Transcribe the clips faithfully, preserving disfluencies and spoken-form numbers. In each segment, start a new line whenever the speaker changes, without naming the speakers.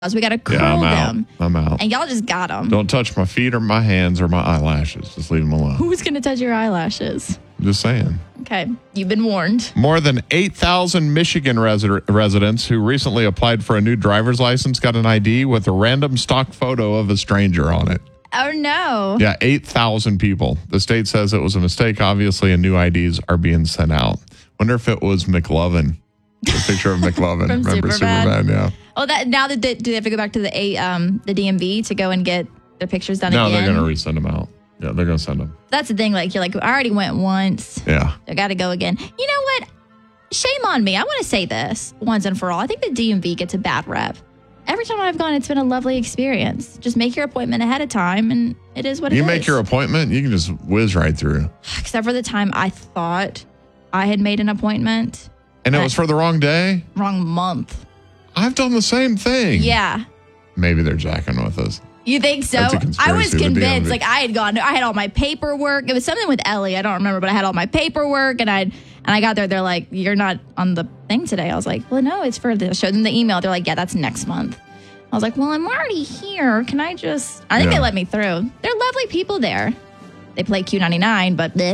We got to curl
yeah, I'm
them.
Out. I'm out.
And y'all just got them.
Don't touch my feet or my hands or my eyelashes. Just leave them alone.
Who's going to touch your eyelashes?
Just saying.
Okay. You've been warned.
More than eight thousand Michigan resi- residents who recently applied for a new driver's license got an I D with a random stock photo of a stranger on it.
Oh, no.
Yeah, eight thousand people. The state says it was a mistake, obviously, and new I Ds are being sent out. Wonder if it was McLovin. The picture of McLovin.
From
Remember
Superbad?
Superbad? Yeah.
Oh, that now that they, do they have to go back to the a um the D M V to go and get their pictures done
No,
again?
they're going to resend them out. Yeah, they're going to send them.
That's the thing. Like, you're like, I already went once.
Yeah.
I got to go again. You know what? Shame on me. I want to say this once and for all. I think the D M V gets a bad rep. Every time I've gone, it's been a lovely experience. Just make your appointment ahead of time, and it is what it
You
is.
make your appointment, you can just whiz right through.
Except for the time I thought I had made an appointment.
And it was for the wrong day?
Wrong month.
I've done the same thing.
Yeah.
Maybe they're jacking with us.
You think so?
That's a conspiracy
I was
with the D M V.
convinced. Like, I had gone, I had all my paperwork. It was something with Ellie. I don't remember, but I had all my paperwork, and I and I got there. They're like, "You're not on the thing today." I was like, "Well, no, it's for the." I showed them the email. They're like, "Yeah, that's next month." I was like, "Well, I'm already here. Can I just?" I think
Yeah.
they let me through. They're lovely people there. They play Q ninety-nine, but bleh.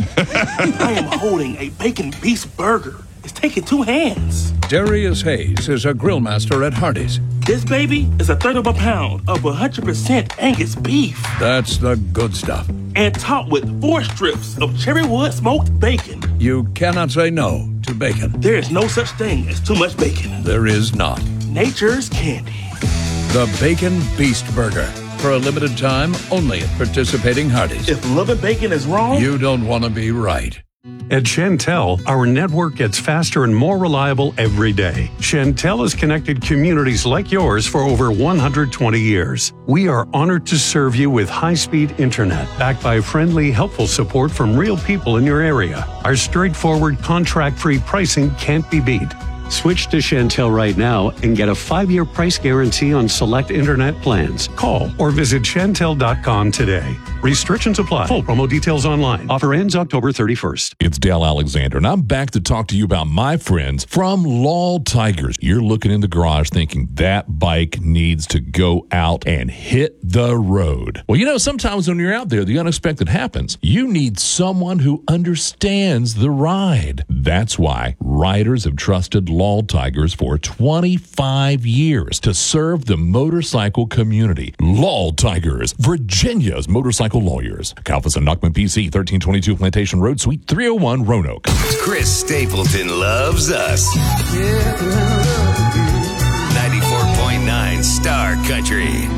I am holding a bacon beast burger. It's taking two hands.
Darius Hayes is a grill master at Hardee's.
This baby is a third of a pound of one hundred percent Angus beef.
That's the good stuff.
And topped with four strips of cherry wood smoked bacon.
You cannot say no to bacon.
There is no such thing as too much bacon.
There is not.
Nature's candy.
The Bacon Beast Burger. For a limited time, only at participating Hardee's.
If loving bacon is wrong,
you don't want to be right.
At Chantel, our network gets faster and more reliable every day. Chantel has connected communities like yours for over one hundred twenty years. We are honored to serve you with high-speed internet, backed by friendly, helpful support from real people in your area. Our straightforward, contract-free pricing can't be beat. Switch to Chantel right now and get a five-year price guarantee on select internet plans. Call or visit Chantel dot com today. Restrictions apply. Full promo details online. Offer ends October thirty-first.
It's Dale Alexander, and I'm back to talk to you about my friends from Lal Tigers. You're looking in the garage thinking that bike needs to go out and hit the road. Well, you know, sometimes when you're out there, the unexpected happens. You need someone who understands the ride. That's why riders have trusted Lal Tigers for twenty-five years to serve the motorcycle community. Lal Tigers, Virginia's motorcycle lawyers. Kalfas and Nachman P C, thirteen twenty-two Plantation Road, Suite three oh one, Roanoke.
Chris Stapleton loves us. ninety-four point nine Star Country.